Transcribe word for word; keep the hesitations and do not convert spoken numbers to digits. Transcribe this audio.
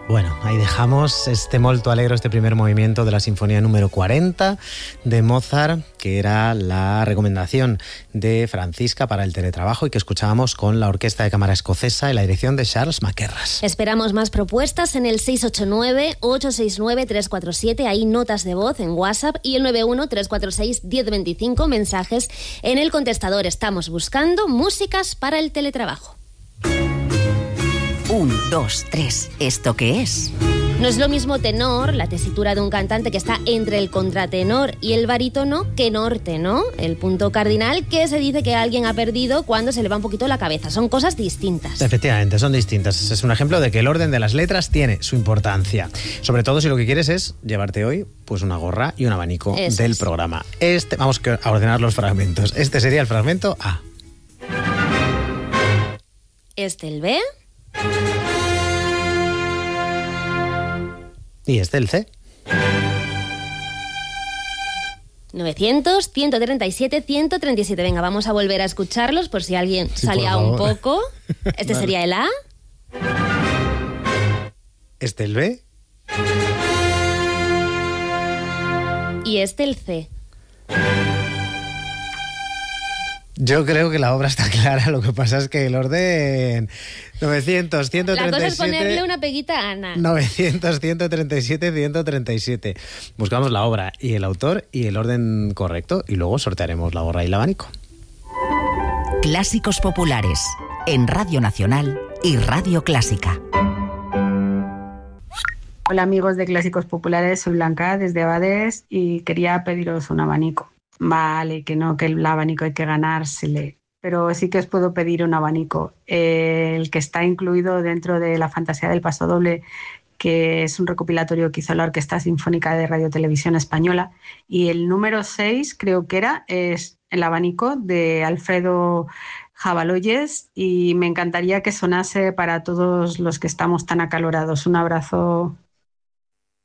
Bueno, ahí dejamos este molto alegro, este primer movimiento de la sinfonía número cuarenta de Mozart, que era la recomendación de Francisca para el teletrabajo y que escuchábamos con la Orquesta de Cámara Escocesa y la dirección de Charles Mackerras. Esperamos más propuestas en el seis ocho nueve, ocho seis nueve, tres cuatro siete, ahí notas de voz en WhatsApp, y el nueve uno, tres cuatro seis, uno cero dos cinco, mensajes en el contestador. Estamos buscando músicas para el teletrabajo. Un, dos, tres. ¿Esto qué es? No es lo mismo tenor, la tesitura de un cantante que está entre el contratenor y el barítono, que norte, ¿no? El punto cardinal que se dice que alguien ha perdido cuando se le va un poquito la cabeza. Son cosas distintas. Efectivamente, son distintas. Es un ejemplo de que el orden de las letras tiene su importancia. Sobre todo si lo que quieres es llevarte hoy pues una gorra y un abanico Eso del es. programa. Este, vamos a ordenar los fragmentos. Este sería el fragmento A. Este el B. Y este el C. novecientos, ciento treinta y siete, ciento treinta y siete. Venga, vamos a volver a escucharlos por si alguien sí, salía un poco. Este vale. sería el A. Este el B. Y este el C. Yo creo que la obra está clara, lo que pasa es que el orden novecientos, ciento treinta y siete... La cosa es ponerle una peguita a Ana. novecientos, ciento treinta y siete, ciento treinta y siete. Buscamos la obra y el autor y el orden correcto y luego sortearemos la gorra y el abanico. Clásicos populares en Radio Nacional y Radio Clásica. Hola amigos de Clásicos Populares, soy Blanca desde Abades y quería pediros un abanico. Vale, que no, que el abanico hay que ganársele, pero sí que os puedo pedir un abanico. Eh, el que está incluido dentro de La Fantasía del Pasodoble, que es un recopilatorio que hizo la Orquesta Sinfónica de Radio Televisión Española. Y el número seis, creo que era, es el abanico de Alfredo Jabaloyes y me encantaría que sonase para todos los que estamos tan acalorados. Un abrazo.